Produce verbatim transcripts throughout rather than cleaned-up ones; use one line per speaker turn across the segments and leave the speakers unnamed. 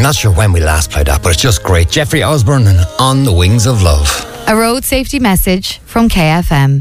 not sure when we last played that, but it's just great. Jeffrey Osborne and On the Wings of Love.
A road safety message from K F M.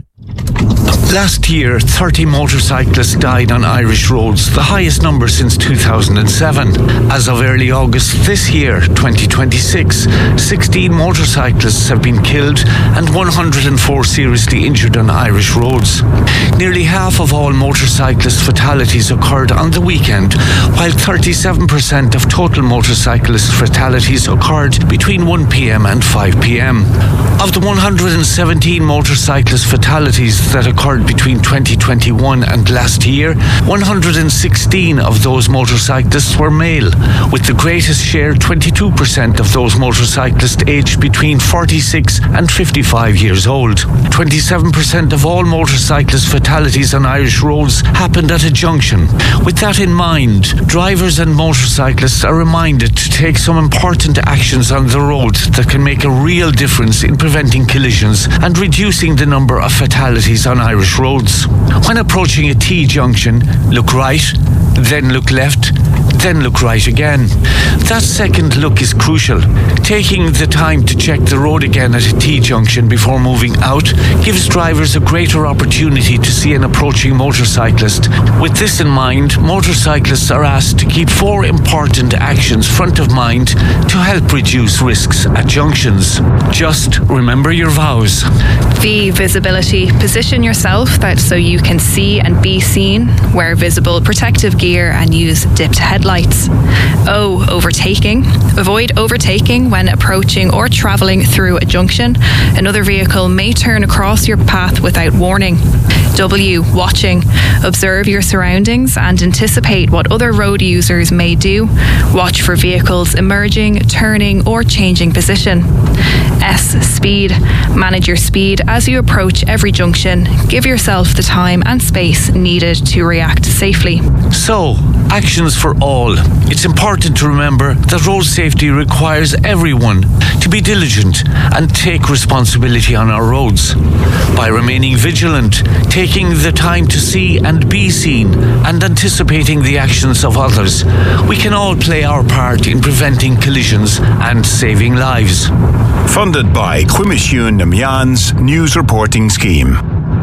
Last year, thirty motorcyclists died on Irish roads, the highest number since two thousand seven. As of early August this year, twenty twenty-six, sixteen motorcyclists have been killed and one hundred four seriously injured on Irish roads. Nearly half of all motorcyclist fatalities occurred on the weekend, while thirty-seven percent of total motorcyclist fatalities occurred between one p.m. and five p.m. Of the one hundred seventeen motorcyclist fatalities that occurred between twenty twenty-one and last year, one hundred sixteen of those motorcyclists were male, with the greatest share, twenty-two percent of those motorcyclists aged between forty-six and fifty-five years old. twenty-seven percent of all motorcyclist fatalities on Irish roads happened at a junction. With that in mind, drivers and motorcyclists are reminded to take some important actions on the road that can make a real difference in preventing collisions and reducing the number of fatalities on Irish roads. When approaching a T-junction, look right, then look left, then look right again. That second look is crucial. Taking the time to check the road again at a T-junction before moving out gives drivers a greater opportunity to see an approaching motorcyclist. With this in mind, motorcyclists are asked to keep four important actions front of mind to help reduce risks at junctions. Just remember your vows.
V, visibility. Position yourself that so you can see and be seen. Wear visible protective gear and use dipped headlights. O, overtaking. Avoid overtaking when approaching or travelling through a junction. Another vehicle may turn across your path without warning. W, watching. Observe your surroundings and anticipate what other road users may do. Watch for vehicles emerging, turning or changing position. S, speed. Manage your speed as you approach every junction. Give yourself the time and space needed to react safely.
So, actions for all. It's important to remember that road safety requires everyone to be diligent and take responsibility on our roads. By remaining vigilant, taking the time to see and be seen, and anticipating the actions of others, we can all play our part in preventing collisions and saving lives.
Funded by Cuimisiún na Meán's News Reporting Scheme.